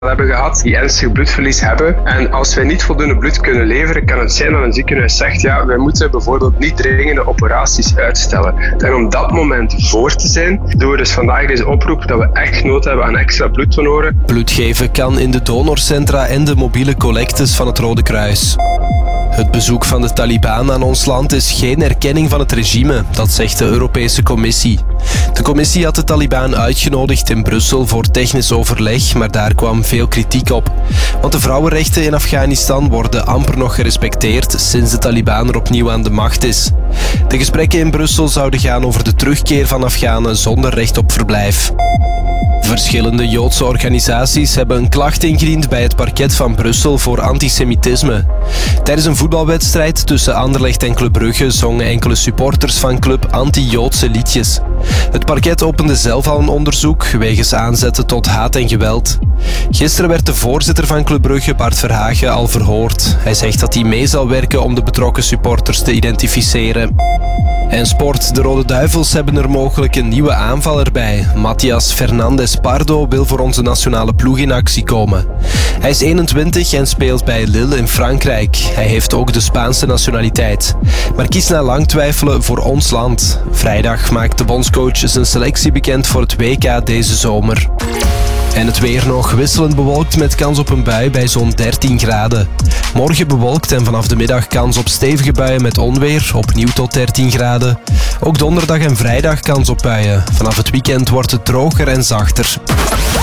hebben gehad, die ernstig bloedverlies hebben. En als wij niet voldoende bloed kunnen leveren, kan het zijn dat een ziekenhuis zegt, ja, wij moeten bijvoorbeeld niet dringende operaties uitstellen. En om dat moment voor te zijn, doen we dus vandaag deze oproep dat we echt nood hebben aan extra bloeddonoren. Bloed geven kan in de donorcentra en de mobiele collectes van het Rode Kruis. Het bezoek van de Taliban aan ons land is geen erkenning van het regime, dat zegt de Europese Commissie. De commissie had de Taliban uitgenodigd in Brussel voor technisch overleg, maar daar kwam veel kritiek op. Want de vrouwenrechten in Afghanistan worden amper nog gerespecteerd sinds de Taliban er opnieuw aan de macht is. De gesprekken in Brussel zouden gaan over de terugkeer van Afghanen zonder recht op verblijf. Verschillende Joodse organisaties hebben een klacht ingediend bij het parket van Brussel voor antisemitisme. Tijdens een voetbalwedstrijd tussen Anderlecht en Club Brugge zongen enkele supporters van club anti-Joodse liedjes. Het parket opende zelf al een onderzoek wegens aanzetten tot haat en geweld. Gisteren werd de voorzitter van Club Brugge, Bart Verhagen, al verhoord. Hij zegt dat hij mee zal werken om de betrokken supporters te identificeren. En sport. De Rode Duivels hebben er mogelijk een nieuwe aanvaller bij. Matías Fernández Pardo wil voor onze nationale ploeg in actie komen. Hij is 21 en speelt bij Lille in Frankrijk. Hij heeft ook de Spaanse nationaliteit. Maar kiest na lang twijfelen voor ons land. Vrijdag maakt de bondscoach zijn selectie bekend voor het WK deze zomer. En het weer nog wisselend bewolkt met kans op een bui bij zo'n 13 graden. Morgen bewolkt en vanaf de middag kans op stevige buien met onweer, opnieuw tot 13 graden. Ook donderdag en vrijdag kans op buien. Vanaf het weekend wordt het droger en zachter.